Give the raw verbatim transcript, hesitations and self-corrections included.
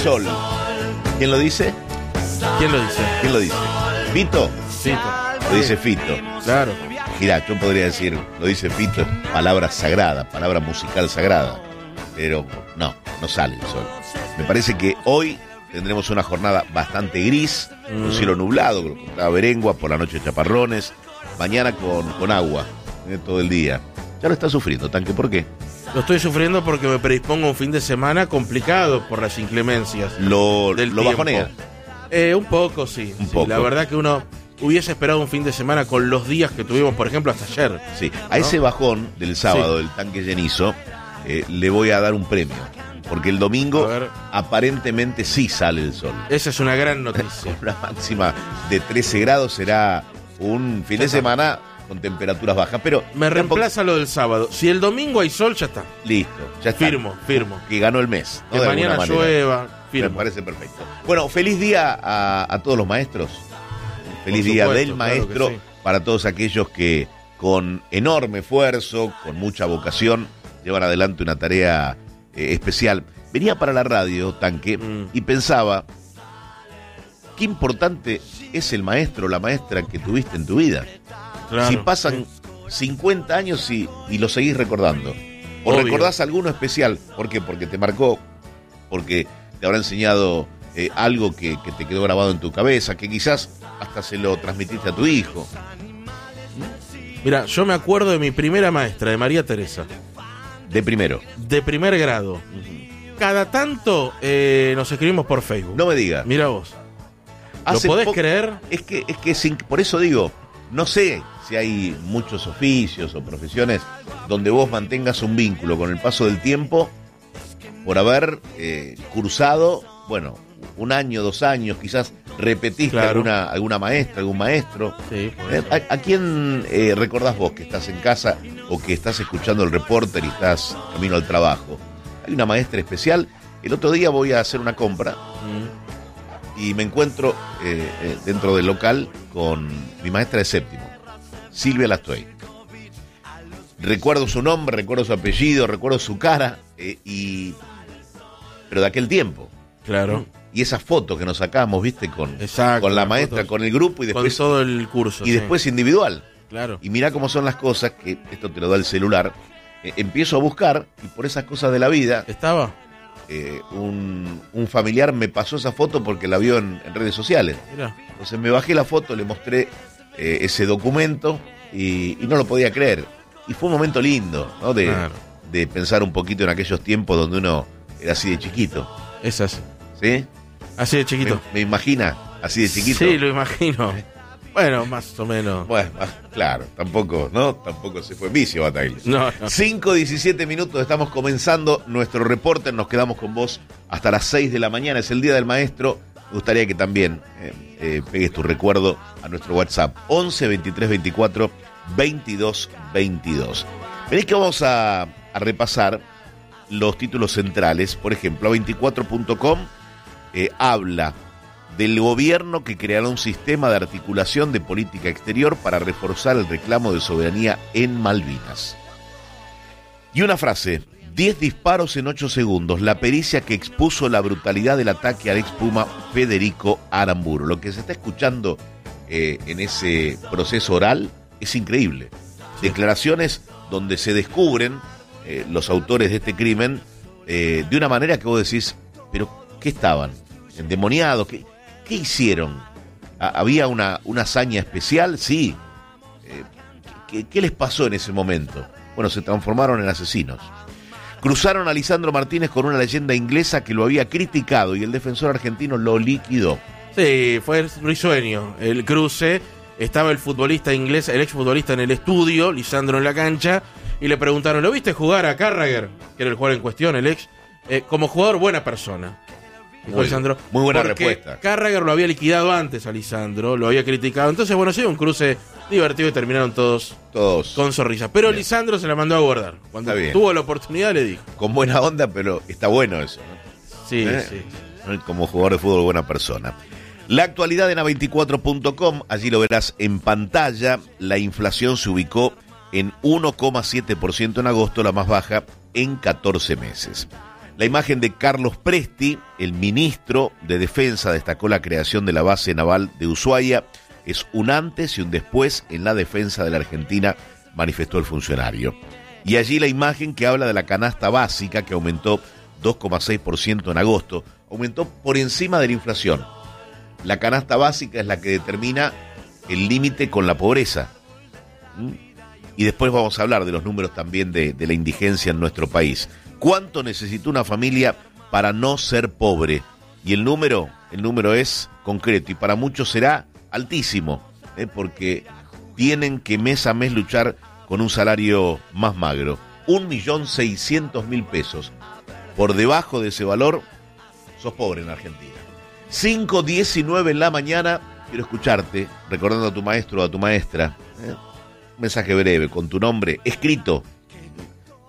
sol. ¿Quién lo dice? ¿Quién lo dice? ¿Quién lo dice? ¿Fito? Fito. Lo dice Fito. Claro. Mirá, yo podría decir, lo dice Fito, es palabra sagrada, palabra musical sagrada. Pero no, no sale el sol. Me parece que hoy tendremos una jornada bastante gris, mm. con cielo nublado, con contaba Berengua, por la noche chaparrones, mañana con, con agua, eh, todo el día. Ya lo está sufriendo, Tanque, ¿por qué? Lo estoy sufriendo porque me predispongo a un fin de semana complicado por las inclemencias. ¿Lo, del lo bajonea? Eh, un poco, sí. Un sí, poco. La verdad que uno hubiese esperado un fin de semana con los días que tuvimos, por ejemplo, hasta ayer. Sí, a ¿no? ese bajón del sábado, sí. del Tanque Llenizo, eh, le voy a dar un premio. Porque el domingo aparentemente sí sale el sol. Esa es una gran noticia. Una máxima de trece grados, será un fin de semana con temperaturas bajas. Pero me reemplaza lo del sábado. Si el domingo hay sol, ya está. Listo, ya está. Firmo, firmo. Que ganó el mes, ¿no? Que de mañana llueva, firmo. Me parece perfecto. Bueno, feliz día a, a todos los maestros. Feliz Por día supuesto, del maestro, claro sí. Para todos aquellos que con enorme esfuerzo, con mucha vocación, llevan adelante una tarea eh, especial. Venía para la radio, Tanque, mm. y pensaba, qué importante es el maestro o la maestra que tuviste en tu vida. Claro, si pasan sí. cincuenta años y, y lo seguís recordando. O Obvio. Recordás alguno especial. ¿Por qué? Porque te marcó, porque te habrá enseñado eh, algo que, que te quedó grabado en tu cabeza, que quizás hasta se lo transmitiste a tu hijo. Mira, yo me acuerdo de mi primera maestra, de María Teresa. De primero. De primer grado. Uh-huh. Cada tanto eh, nos escribimos por Facebook. No me digas. Mira vos. Hace ¿Lo podés po- creer? Es que, es que sin, por eso digo, no sé si hay muchos oficios o profesiones donde vos mantengas un vínculo con el paso del tiempo por haber eh, cursado, bueno, un año, dos años, quizás repetiste claro. alguna, alguna maestra, algún maestro. Sí, eh, ¿a, ¿A quién eh, recordás vos que estás en casa o que estás escuchando el Reporter y estás camino al trabajo? Hay una maestra especial. El otro día voy a hacer una compra mm. y me encuentro eh, eh, dentro del local con mi maestra de séptimo, Silvia Lastoy. Recuerdo su nombre, recuerdo su apellido, recuerdo su cara, eh, y pero de aquel tiempo. Claro. Y esas fotos que nos sacamos, viste, con, Exacto, con la maestra, fotos, con el grupo y después con todo el curso. Y sí. después individual. Claro. Y mirá cómo son las cosas, que esto te lo da el celular. Eh, empiezo a buscar y por esas cosas de la vida. ¿Estaba? Eh, un, un familiar me pasó esa foto porque la vio en, en redes sociales. Mirá. Entonces me bajé la foto, le mostré eh, ese documento y, y no lo podía creer. Y fue un momento lindo, ¿no? De, claro. de pensar un poquito en aquellos tiempos donde uno era así de chiquito. Es así. ¿Sí? Así de chiquito. Me, me imagina, así de chiquito. Sí, lo imagino. Bueno, más o menos. Bueno, claro, tampoco, ¿no? Tampoco se fue en vicio, Bataglia. No, no. cinco diecisiete minutos, estamos comenzando nuestro reporte, nos quedamos con vos hasta las seis de la mañana, es el Día del Maestro. Me gustaría que también eh, eh, pegues tu recuerdo a nuestro WhatsApp, once veintitrés veinticuatro veintidós veintidós. Vení que vamos a, a repasar los títulos centrales. Por ejemplo, a veinticuatro punto com eh, habla del gobierno que creará un sistema de articulación de política exterior para reforzar el reclamo de soberanía en Malvinas. Y una frase, diez disparos en ocho segundos, la pericia que expuso la brutalidad del ataque al ex Puma Federico Aramburu. Lo que se está escuchando eh, en ese proceso oral es increíble. Sí. Declaraciones donde se descubren eh, los autores de este crimen eh, de una manera que vos decís, pero ¿qué estaban? ¿Endemoniados? ¿Qué, qué hicieron? ¿Había una, una hazaña especial? Sí. Eh, ¿qué, ¿Qué les pasó en ese momento? Bueno, se transformaron en asesinos. Cruzaron a Lisandro Martínez con una leyenda inglesa que lo había criticado y el defensor argentino lo liquidó. Sí, fue risueño el cruce. Estaba el futbolista inglés, el exfutbolista en el estudio, Lisandro en la cancha, y le preguntaron, ¿lo viste jugar a Carragher? Que era el jugador en cuestión, el ex. Eh, como jugador, buena persona. Muy, Lisandro, muy buena porque respuesta. Carragher lo había liquidado antes a Lisandro, lo había criticado. Entonces, bueno, sí, un cruce divertido y terminaron todos, todos. con sonrisa. Pero bien. Lisandro se la mandó a guardar. Cuando tuvo la oportunidad le dijo. Con buena onda, pero está bueno eso, ¿no? Sí, ¿Eh? sí. Como jugador de fútbol, buena persona. La actualidad en a veinticuatro punto com, allí lo verás en pantalla. La inflación se ubicó en uno coma siete por ciento en agosto, la más baja en catorce meses. La imagen de Carlos Presti, el ministro de Defensa, destacó la creación de la base naval de Ushuaia. Es un antes y un después en la defensa de la Argentina, manifestó el funcionario. Y allí la imagen que habla de la canasta básica, que aumentó dos coma seis por ciento en agosto, aumentó por encima de la inflación. La canasta básica es la que determina el límite con la pobreza. ¿Mm? Y después vamos a hablar de los números también de, de la indigencia en nuestro país. ¿Cuánto necesita una familia para no ser pobre? Y el número, el número es concreto y para muchos será altísimo, ¿eh? Porque tienen que mes a mes luchar con un salario más magro. Un millón seiscientos mil pesos. Por debajo de ese valor, sos pobre en Argentina. cinco diecinueve en la mañana, quiero escucharte, recordando a tu maestro o a tu maestra. ¿eh? Un mensaje breve, con tu nombre escrito